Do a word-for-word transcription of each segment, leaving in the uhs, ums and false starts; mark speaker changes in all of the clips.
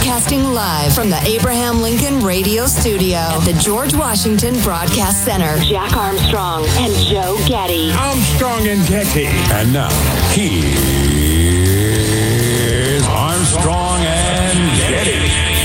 Speaker 1: Broadcasting live from the Abraham Lincoln Radio Studio at the George Washington Broadcast Center. Jack Armstrong and Joe Getty.
Speaker 2: Armstrong and Getty. And now, here's Armstrong and Getty.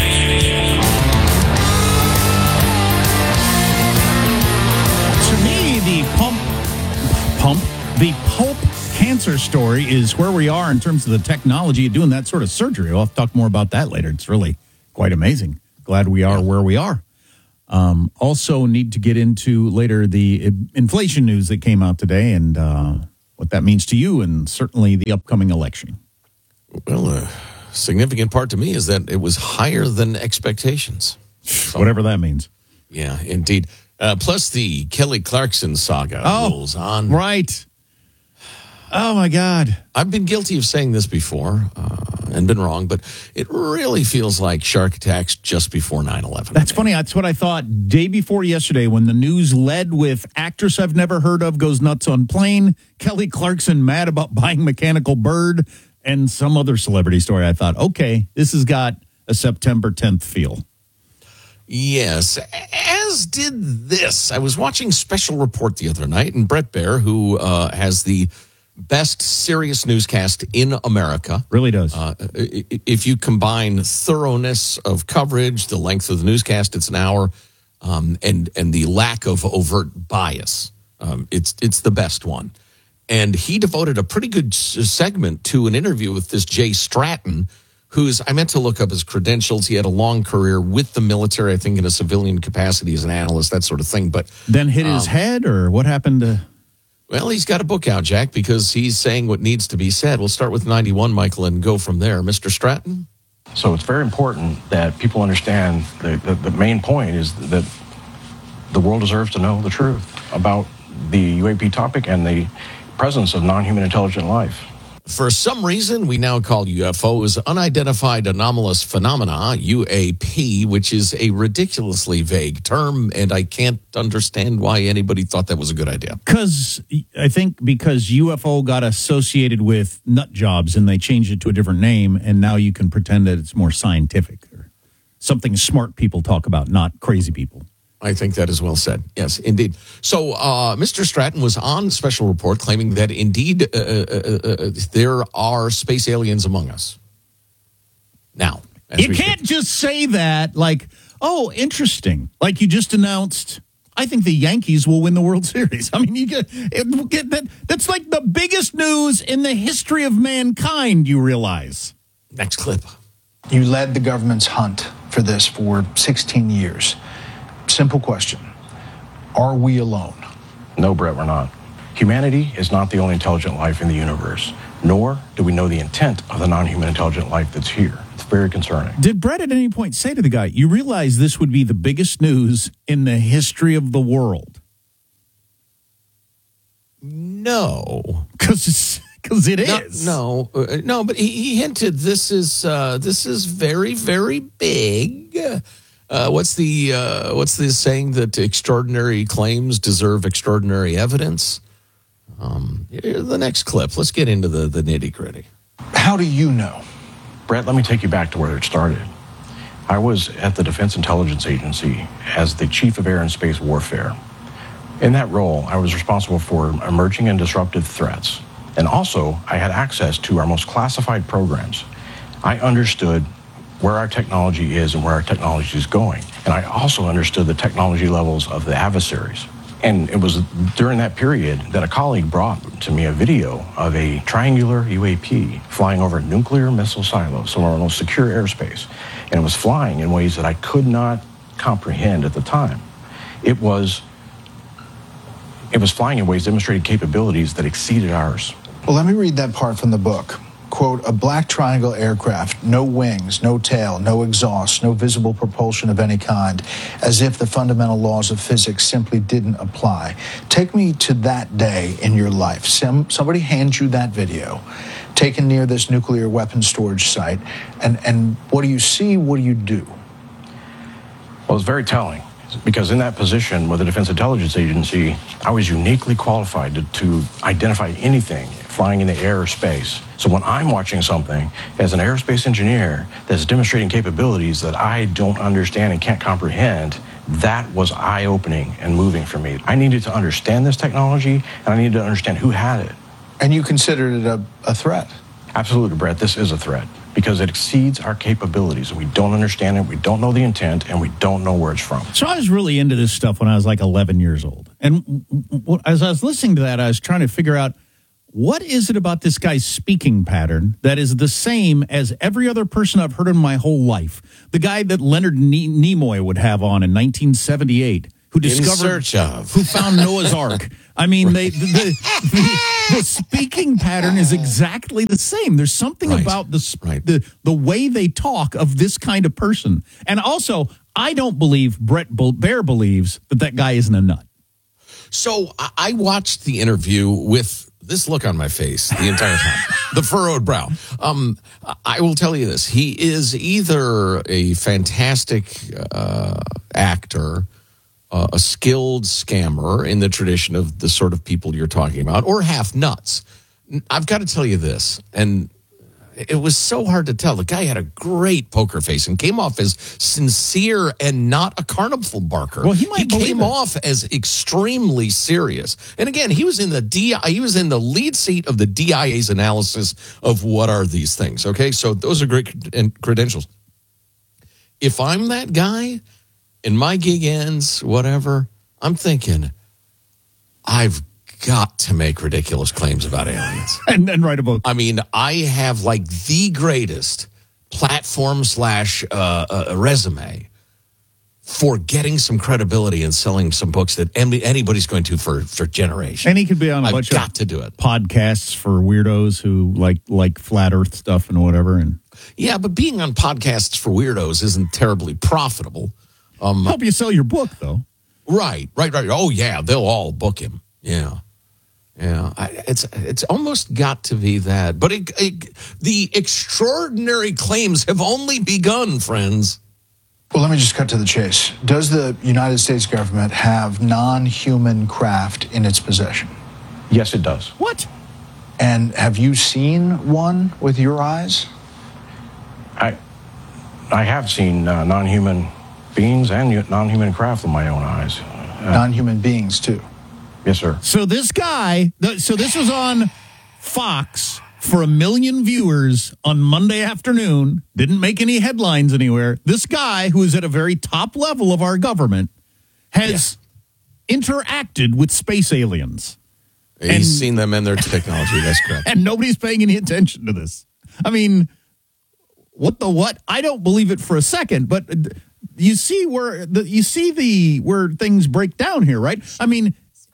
Speaker 3: To me, the pump, pump, the Pope cancer story is where we are in terms of the technology of doing that sort of surgery. I'll have to talk more about that later. It's really quite amazing. Glad we are where we are. Um, also need to get into later the inflation news that came out today and uh, what that means to you and certainly the upcoming election.
Speaker 4: Well, a significant part to me is that it was higher than expectations. So,
Speaker 3: whatever that means.
Speaker 4: Yeah, indeed. Uh, plus the Kelly Clarkson saga
Speaker 3: oh,
Speaker 4: rolls on.
Speaker 3: Right. Oh, my God.
Speaker 4: I've been guilty of saying this before uh, and been wrong, but it really feels like shark attacks just before nine eleven.
Speaker 3: That's funny. That's what I thought day before yesterday when the news led with actress I've never heard of goes nuts on plane, Kelly Clarkson mad about buying mechanical bird, and some other celebrity story. I thought, okay, this has got a September tenth feel.
Speaker 4: Yes, as did this. I was watching Special Report the other night, and Brett Baer, who uh, has the best serious newscast in America.
Speaker 3: Really does.
Speaker 4: Uh, if you combine thoroughness of coverage, the length of the newscast, it's an hour, um, and and the lack of overt bias, um, it's it's the best one. And he devoted a pretty good segment to an interview with this Jay Stratton, who's, I meant to look up his credentials. He had a long career with the military, I think in a civilian capacity as an analyst, that sort of thing. But
Speaker 3: then hit his um, head, or what happened to...
Speaker 4: Well, he's got a book out, Jack, because he's saying what needs to be said. We'll start with ninety-one, Michael, and go from there. Mister Stratton?
Speaker 5: So it's very important that people understand the, the, the main point is that the world deserves to know the truth about the U A P topic and the presence of non-human intelligent life.
Speaker 4: For some reason, we now call U F Os unidentified anomalous phenomena, U A P, which is a ridiculously vague term, and I can't understand why anybody thought that was a good idea.
Speaker 3: Because I think because U F O got associated with nut jobs and they changed it to a different name, and now you can pretend that it's more scientific or something smart people talk about, not crazy people.
Speaker 4: I think that is well said. Yes, indeed. So uh, Mister Stratton was on Special Report claiming that indeed uh, uh, uh, there are space aliens among us. Now,
Speaker 3: you can't just say that like, oh, interesting. Like you just announced, I think the Yankees will win the World Series. I mean, you get, it, get that. That's like the biggest news in the history of mankind, you realize.
Speaker 4: Next clip.
Speaker 6: You led the government's hunt for this for sixteen years. Simple question. Are we alone?
Speaker 5: No, Brett, we're not. Humanity is not the only intelligent life in the universe, nor do we know the intent of the non-human intelligent life that's here. It's very concerning.
Speaker 3: Did Brett at any point say to the guy, you realize this would be the biggest news in the history of the world?
Speaker 4: No.
Speaker 3: Because because it is.
Speaker 4: No, no, uh, no but he, he hinted this is, uh, this is very, very big. Uh, what's the uh, what's the saying that extraordinary claims deserve extraordinary evidence? Um, the next clip. Let's get into the, the nitty gritty.
Speaker 6: How do you know?
Speaker 5: Brett, let me take you back to where it started. I was at the Defense Intelligence Agency as the Chief of Air and Space Warfare. In that role, I was responsible for emerging and disruptive threats. And also, I had access to our most classified programs. I understood where our technology is and where our technology is going. And I also understood the technology levels of the adversaries. And it was during that period that a colleague brought to me a video of a triangular U A P flying over nuclear missile silos, some of our most secure airspace. And it was flying in ways that I could not comprehend at the time. It was, it was flying in ways that demonstrated capabilities that exceeded ours.
Speaker 6: Well, let me read that part from the book. Quote, a black triangle aircraft, no wings, no tail, no exhaust, no visible propulsion of any kind, as if the fundamental laws of physics simply didn't apply. Take me to that day in your life. Some, somebody hands you that video, taken near this nuclear weapons storage site, and, and what do you see, what do you do?
Speaker 5: Well, it's very telling, because in that position with the Defense Intelligence Agency, I was uniquely qualified to, to identify anything flying in the air or space. So when I'm watching something as an aerospace engineer that's demonstrating capabilities that I don't understand and can't comprehend, that was eye-opening and moving for me. I needed to understand this technology, and I needed to understand who had it.
Speaker 6: And you considered it a, a threat?
Speaker 5: Absolutely, Brett. This is a threat because it exceeds our capabilities, and we don't understand it, we don't know the intent, and we don't know where it's from.
Speaker 3: So I was really into this stuff when I was like eleven years old. And w- as I was listening to that, I was trying to figure out, what is it about this guy's speaking pattern that is the same as every other person I've heard in my whole life? The guy that Leonard ne- Nimoy would have on in nineteen seventy-eight, who discovered,
Speaker 4: in search of,
Speaker 3: who found Noah's Ark. I mean, they, the, the, the, the speaking pattern is exactly the same. There's something
Speaker 4: Right.
Speaker 3: about the,
Speaker 4: Right.
Speaker 3: the the way they talk of this kind of person. And also, I don't believe Brett Baer believes that that guy isn't a nut.
Speaker 4: So I- I watched the interview with this look on my face the entire time, the furrowed brow. Um, I will tell you this. He is either a fantastic uh, actor, uh, a skilled scammer in the tradition of the sort of people you're talking about, or half nuts. I've got to tell you this, and it was so hard to tell. The guy had a great poker face and came off as sincere and not a carnival barker.
Speaker 3: Well, he might
Speaker 4: he
Speaker 3: believe
Speaker 4: came
Speaker 3: it.
Speaker 4: off as extremely serious. And again, he was in the D I, he was in the lead seat of the D I A's analysis of what are these things. Okay, so those are great cred- credentials. If I'm that guy and my gig ends, whatever, I'm thinking, I've got to make ridiculous claims about aliens.
Speaker 3: And then write a book.
Speaker 4: I mean, I have like the greatest platform slash uh, uh, resume for getting some credibility and selling some books that any, anybody's going to for, for generations.
Speaker 3: And he could be on a
Speaker 4: I've
Speaker 3: bunch
Speaker 4: got
Speaker 3: of
Speaker 4: to do it.
Speaker 3: podcasts for weirdos who like like flat Earth stuff and whatever. And
Speaker 4: Yeah, but being on podcasts for weirdos isn't terribly profitable. Um,
Speaker 3: help you sell your book, though.
Speaker 4: right, right, right. Oh, yeah, they'll all book him. Yeah. Yeah, I, it's it's almost got to be that. But it, it, the extraordinary claims have only begun, friends.
Speaker 6: Well, let me just cut to the chase. Does the United States government have non-human craft in its possession?
Speaker 5: Yes, it does.
Speaker 3: What?
Speaker 6: And have you seen one with your eyes?
Speaker 5: I, I have seen uh, non-human beings and u- non-human craft with my own eyes. Uh,
Speaker 6: Non-human beings, too.
Speaker 5: yes, sir.
Speaker 3: So this guy, th- so this was on Fox for a million viewers on Monday afternoon, didn't make any headlines anywhere. This guy, who is at a very top level of our government, has interacted with space aliens.
Speaker 4: He's
Speaker 3: And-
Speaker 4: seen them and their technology. That's correct.
Speaker 3: And nobody's paying any attention to this. I mean, what the what? I don't believe it for a second, but you see where the, you see the where things break down here, right? I mean,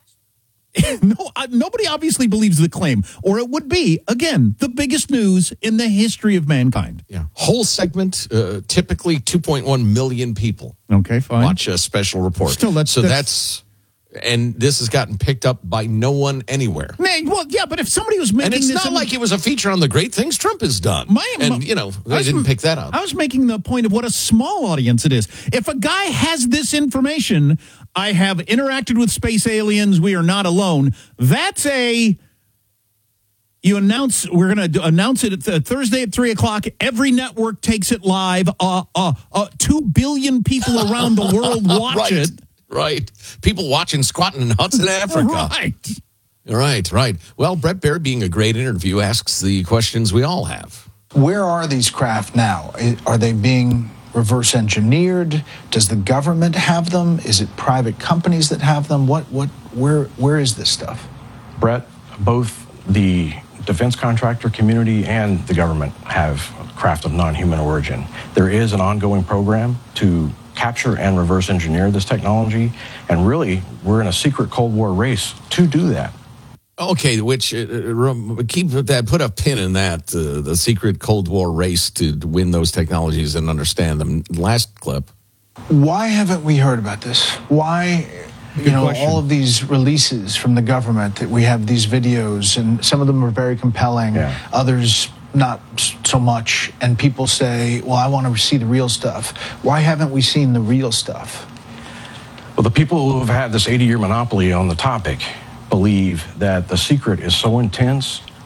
Speaker 3: no, uh, nobody obviously believes the claim, or it would be again the biggest news in the history of mankind.
Speaker 4: Yeah, whole segment. Uh, typically, two point one million people
Speaker 3: Okay, fine.
Speaker 4: watch a special report.
Speaker 3: Still, that's-
Speaker 4: so
Speaker 3: that's-
Speaker 4: that's, and this has gotten picked up by no one anywhere.
Speaker 3: Man, well, yeah, but if somebody was making
Speaker 4: And it's
Speaker 3: this,
Speaker 4: not
Speaker 3: in-
Speaker 4: like it was a feature on the great things Trump has done.
Speaker 3: My-
Speaker 4: and
Speaker 3: my-
Speaker 4: you know
Speaker 3: I
Speaker 4: they
Speaker 3: was-
Speaker 4: didn't pick that up.
Speaker 3: I was making the point of what a small audience it is. If a guy has this information, I have interacted with space aliens, we are not alone. That's a, you announce, we're going to announce it at th- Thursday at three o'clock. Every network takes it live. Uh, uh, uh, two billion people around the world watch
Speaker 4: right,
Speaker 3: it.
Speaker 4: right. People watching squatting in huts in Africa.
Speaker 3: Right.
Speaker 4: Right, right. Well, Brett Baer, being a great interview, asks the questions we all have.
Speaker 6: Where are these craft now? I- Are they being reverse engineered? Does the government have them? Is it private companies that have them? What, what, where, where is this stuff?
Speaker 5: Brett, both the defense contractor community and the government have craft of non-human origin. There is an ongoing program to capture and reverse engineer this technology, and really, we're in a secret Cold War race to do that.
Speaker 4: Okay, which uh, uh, keep that, put a pin in that. Uh, the secret Cold War race to win those technologies and understand them. Last clip.
Speaker 6: Why haven't we heard about this? Why, you know,
Speaker 3: question.
Speaker 6: all of these releases from the government that we have these videos, and some of them are very compelling,
Speaker 5: Yeah.
Speaker 6: others not s- so much, and people say, well, I want to see the real stuff. Why haven't we seen the real stuff?
Speaker 5: Well, the people who have had this eighty-year monopoly on the topic believe that the secret is so intense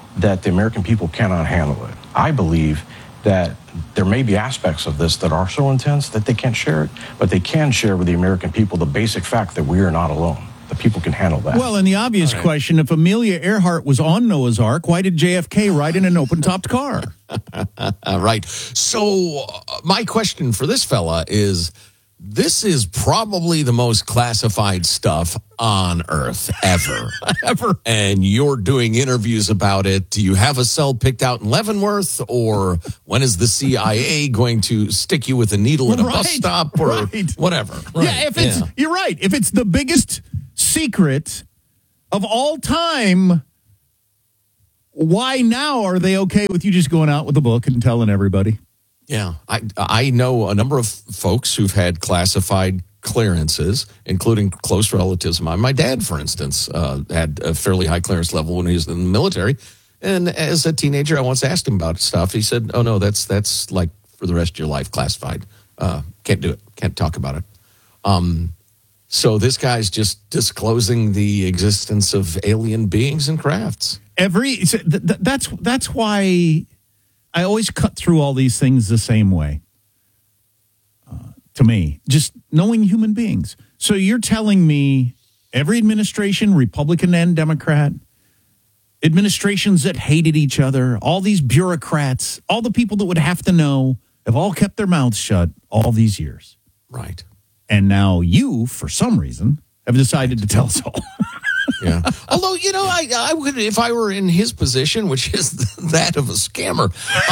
Speaker 5: that the American people cannot handle it. I believe that there may be aspects of this that are so intense that they can't share it, but they can share with the American people the basic fact that we are not alone. The people can handle that.
Speaker 3: Well, and the obvious right. question, if Amelia Earhart was on Noah's Ark, why did J F K ride in an open-topped car?
Speaker 4: Right. So uh, my question for this fella is, this is probably the most classified stuff on Earth ever.
Speaker 3: Ever.
Speaker 4: And you're doing interviews about it. Do you have a cell picked out in Leavenworth? Or when is the C I A going to stick you with a needle at a
Speaker 3: right.
Speaker 4: bus stop or
Speaker 3: right.
Speaker 4: whatever? Right.
Speaker 3: Yeah, if it's,
Speaker 4: yeah.
Speaker 3: you're right. If it's the biggest secret of all time, why now are they okay with you just going out with a book and telling everybody?
Speaker 4: Yeah, I I know a number of folks who've had classified clearances, including close relatives of mine. My dad, for instance, uh, had a fairly high clearance level when he was in the military. And as a teenager, I once asked him about stuff. He said, oh, no, that's that's like for the rest of your life classified. Uh, can't do it. Can't talk about it. Um, so this guy's just disclosing the existence of alien beings and crafts.
Speaker 3: Every th- th- that's that's why I always cut through all these things the same way. Uh, to me, just knowing human beings. So you're telling me every administration, Republican and Democrat, administrations that hated each other, all these bureaucrats, all the people that would have to know, have all kept their mouths shut all these years.
Speaker 4: Right.
Speaker 3: And now you, for some reason, have decided to tell us all.
Speaker 4: Yeah. Although, you know, I I would, if I were in his position, which is that of a scammer,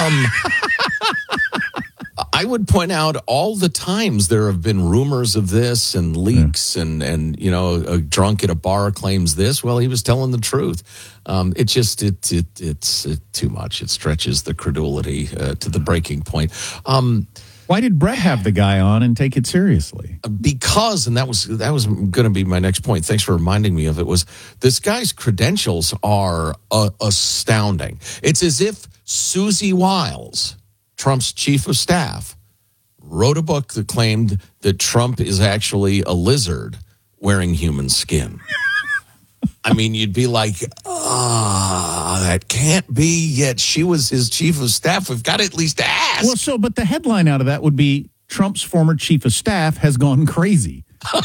Speaker 4: um, I would point out all the times there have been rumors of this and leaks yeah. and, and, you know, a drunk at a bar claims this. Well, he was telling the truth. Um, it just, it, it it's it, too much. It stretches the credulity uh, to the breaking point. Um
Speaker 3: Why did Brett have the guy on and take it seriously?
Speaker 4: Because, and that was that was going to be my next point. Thanks for reminding me of it. Was this guy's credentials are uh, astounding. It's as if Susie Wiles, Trump's chief of staff, wrote a book that claimed that Trump is actually a lizard wearing human skin. I mean, you'd be like, ah, oh, that can't be, yet she was his chief of staff. We've got to at least ask.
Speaker 3: Well, so, but the headline out of that would be, Trump's former chief of staff has gone crazy.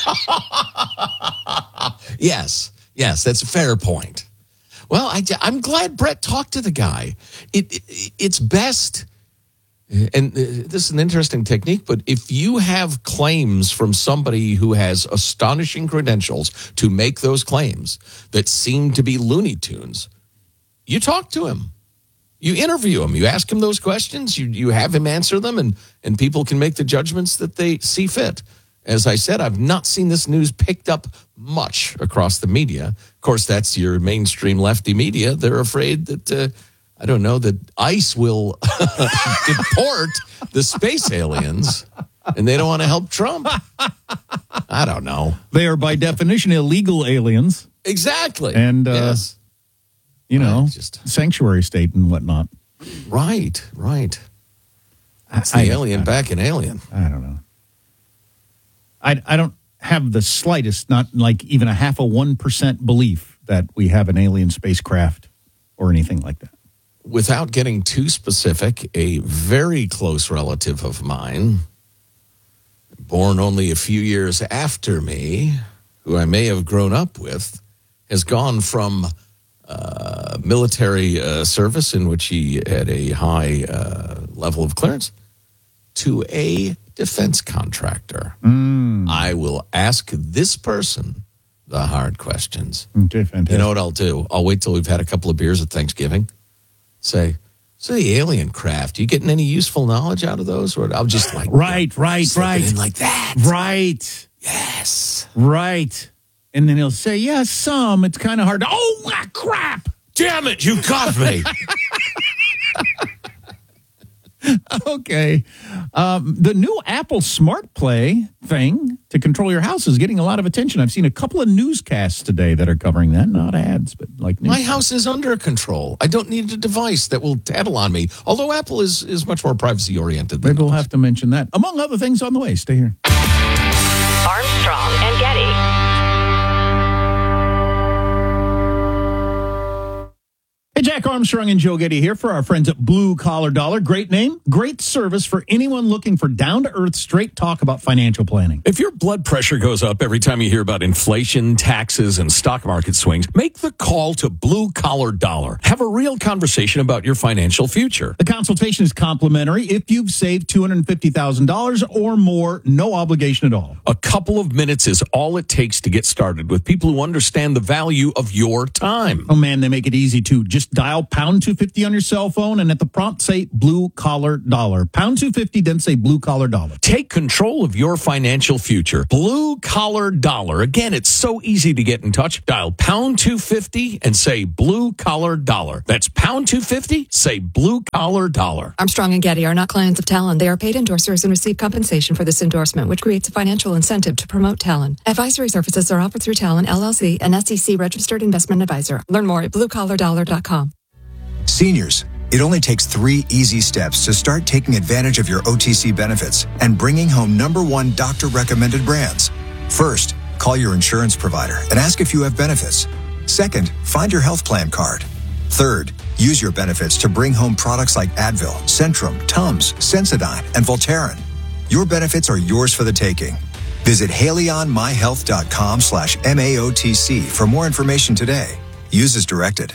Speaker 4: Yes, yes, that's a fair point. Well, I, I'm glad Brett talked to the guy. It, it It's best, and this is an interesting technique, but if you have claims from somebody who has astonishing credentials to make those claims that seem to be Looney Tunes, you talk to him. You interview him. You ask him those questions. You you have him answer them, and, and people can make the judgments that they see fit. As I said, I've not seen this news picked up much across the media. Of course, that's your mainstream lefty media. They're afraid that... Uh, I don't know, that ICE will deport the space aliens, and they don't want to help Trump. I don't know.
Speaker 3: They are, by definition, illegal aliens.
Speaker 4: Exactly.
Speaker 3: And, uh,
Speaker 4: yes.
Speaker 3: you know,
Speaker 4: just,
Speaker 3: sanctuary state and whatnot.
Speaker 4: Right, right. That's
Speaker 3: I,
Speaker 4: the
Speaker 3: I,
Speaker 4: alien
Speaker 3: I,
Speaker 4: back in Alien.
Speaker 3: I don't know. I, I don't have the slightest, not like even a half a one percent belief that we have an alien spacecraft or anything like that.
Speaker 4: Without getting too specific, a very close relative of mine, born only a few years after me, who I may have grown up with, has gone from uh, military uh, service in which he had a high uh, level of clearance to a defense contractor.
Speaker 3: Mm.
Speaker 4: I will ask this person the hard questions.
Speaker 3: Okay, fantastic.
Speaker 4: You know what I'll do? I'll wait till we've had a couple of beers at Thanksgiving. Say, so the alien craft, you getting any useful knowledge out of those? Or I'll just like...
Speaker 3: Right, right,
Speaker 4: slip
Speaker 3: right.
Speaker 4: it in like that.
Speaker 3: Right.
Speaker 4: Yes.
Speaker 3: Right. And then he'll say, yeah, some. It's kind of hard to... Oh, ah, crap.
Speaker 4: Damn it, you got me.
Speaker 3: Okay. Um, the new Apple Smart Play thing to control your house is getting a lot of attention. I've seen a couple of newscasts today that are covering that. Not ads, but like news.
Speaker 4: My house is under control. I don't need a device that will tattle on me. Although Apple is, is much more privacy-oriented than
Speaker 3: Maybe we'll
Speaker 4: others.
Speaker 3: have to mention that. Among other things on the way. Stay here.
Speaker 1: Armstrong and Getty.
Speaker 3: Hey, Jack Armstrong and Joe Getty here for our friends at Blue Collar Dollar. Great name, great service for anyone looking for down-to-earth, straight talk about financial planning.
Speaker 2: If your blood pressure goes up every time you hear about inflation, taxes, and stock market swings, make the call to Blue Collar Dollar. Have a real conversation about your financial future.
Speaker 3: The consultation is complimentary if you've saved two hundred fifty thousand dollars or more, no obligation at all.
Speaker 2: A couple of minutes is all it takes to get started with people who understand the value of your time.
Speaker 3: Oh, man, they make it easy, too. Just dial pound two fifty on your cell phone and at the prompt say Blue Collar Dollar. Pound two fifty, then say Blue Collar Dollar.
Speaker 2: Take control of your financial future. Blue Collar Dollar. Again, it's so easy to get in touch. Dial pound two fifty and say Blue Collar Dollar. That's pound two fifty, say Blue Collar Dollar.
Speaker 7: Armstrong and Getty are not clients of Talon. They are paid endorsers and receive compensation for this endorsement, which creates a financial incentive to promote Talon. Advisory services are offered through Talon, L L C, an S E C registered investment advisor. Learn more at blue collar dollar dot com.
Speaker 8: Seniors, it only takes three easy steps to start taking advantage of your O T C benefits and bringing home number one doctor-recommended brands. First, call your insurance provider and ask if you have benefits. Second, find your health plan card. Third, use your benefits to bring home products like Advil, Centrum, Tums, Sensodyne, and Voltaren. Your benefits are yours for the taking. Visit haleyonmyhealth.com slash MAOTC for more information today. Use as directed.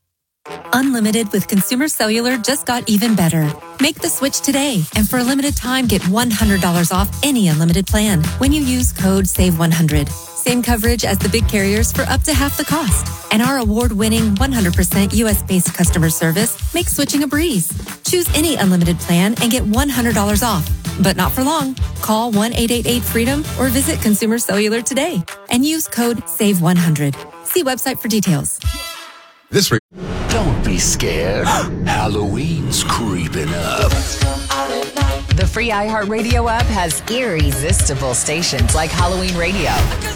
Speaker 9: Unlimited with Consumer Cellular just got even better. Make the switch today, and for a limited time, get one hundred dollars off any unlimited plan when you use code save one hundred. Same coverage as the big carriers for up to half the cost. And our award-winning one hundred percent U S-based customer service makes switching a breeze. Choose any unlimited plan and get one hundred dollars off. But not for long. Call one eight eight eight freedom or visit Consumer Cellular today and use code save one hundred. See website for details.
Speaker 10: This re- Don't be scared. Halloween's creeping up.
Speaker 11: The free iHeartRadio app has irresistible stations like Halloween Radio.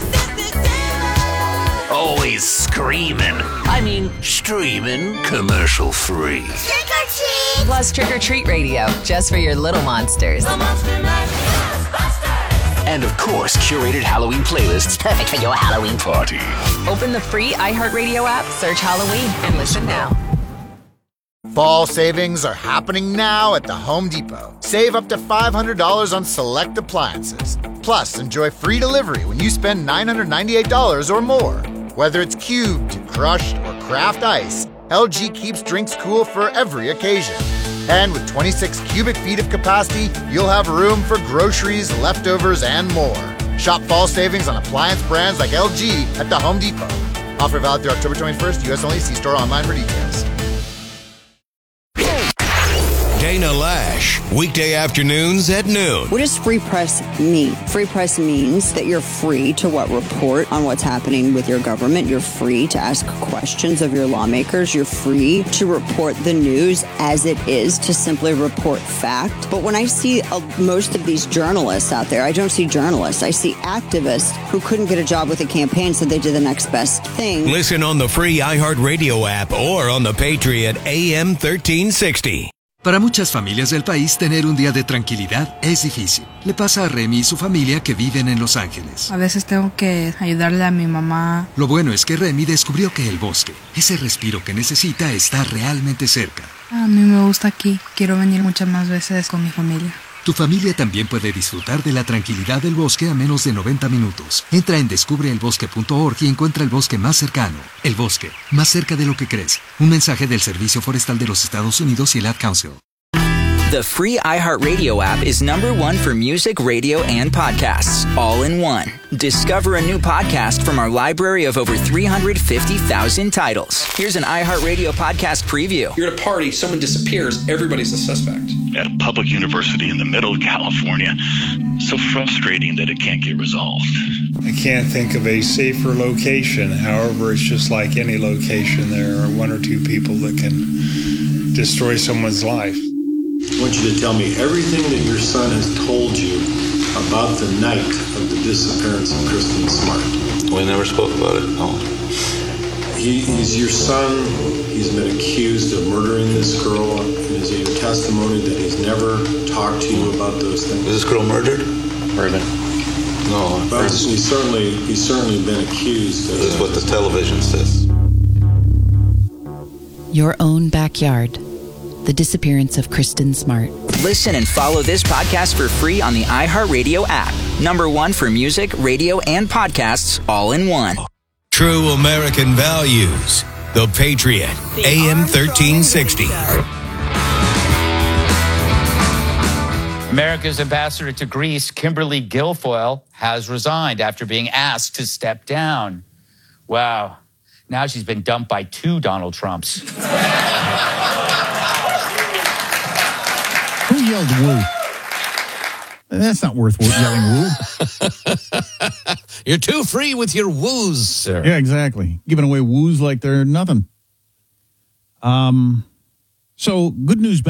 Speaker 10: Always screaming. I mean, streaming commercial free.
Speaker 11: Trick or treat! Plus Trick or Treat Radio, just for your little monsters.
Speaker 10: The Monster And of course, curated Halloween playlists perfect for your Halloween party.
Speaker 11: Open the free iHeartRadio app, search Halloween, and listen now.
Speaker 12: Fall savings are happening now at the Home Depot. Save up to five hundred dollars on select appliances. Plus, enjoy free delivery when you spend nine hundred ninety-eight dollars or more. Whether it's cubed, crushed, or craft ice, L G keeps drinks cool for every occasion. And with twenty-six cubic feet of capacity, you'll have room for groceries, leftovers, and more. Shop fall savings on appliance brands like L G at the Home Depot. Offer valid through October twenty-first, U S only. See store online for details.
Speaker 13: Dana Lash, weekday afternoons at noon.
Speaker 14: What does free press mean? Free press means that you're free to what report on what's happening with your government. You're free to ask questions of your lawmakers. You're free to report the news as it is, to simply report fact. But when I see uh, most of these journalists out there, I don't see journalists. I see activists who couldn't get a job with a campaign, so they did the next best thing.
Speaker 13: Listen on the free iHeartRadio app or on the Patriot A M thirteen sixty.
Speaker 15: Para muchas familias del país, tener un día de tranquilidad es difícil. Le pasa a Remy y su familia que viven en Los Ángeles.
Speaker 16: A veces tengo que ayudarle a mi mamá.
Speaker 15: Lo bueno es que Remy descubrió que el bosque, ese respiro que necesita, está realmente cerca.
Speaker 16: A mí me gusta aquí. Quiero venir muchas más veces con mi familia.
Speaker 15: Tu familia también puede disfrutar de la tranquilidad del bosque a menos de noventa minutos. Entra en descubre el bosque punto org y encuentra el bosque más cercano. El bosque, más cerca de lo que crees. Un mensaje del Servicio Forestal de los Estados Unidos y el Ad Council.
Speaker 17: The free iHeartRadio app is number one for music, radio, and podcasts, all in one. Discover a new podcast from our library of over three hundred fifty thousand titles. Here's an iHeartRadio podcast preview.
Speaker 18: You're at a party, someone disappears, everybody's a suspect.
Speaker 19: At a public university in the middle of California, so frustrating that it can't get resolved.
Speaker 20: I can't think of a safer location. However, it's just like any location. There are one or two people that can destroy someone's life.
Speaker 21: I want you to tell me everything that your son has told you about the night of the disappearance of Kristen Smart.
Speaker 22: We never spoke about it, no.
Speaker 21: He, he's your son. He's been accused of murdering this girl. Is it your testimony that he's never talked to you about those things?
Speaker 22: Is this girl murdered?
Speaker 21: Murdered.
Speaker 22: No.
Speaker 21: But he's certainly, he's certainly been accused.
Speaker 22: This is what the television says.
Speaker 5: Your Own Backyard. The Disappearance of Kristen Smart.
Speaker 17: Listen and follow this podcast for free on the iHeartRadio app. Number one for music, radio, and podcasts all in one.
Speaker 13: True American values. The Patriot. A M thirteen sixty.
Speaker 6: America's ambassador to Greece, Kimberly Guilfoyle, has resigned after being asked to step down. Wow. Now she's been dumped by two Donald Trumps.
Speaker 3: Who yelled woo? That's not worth yelling woo.
Speaker 4: You're too free with your woos, sir.
Speaker 3: Yeah, exactly. Giving away woos like they're nothing. Um, so good news.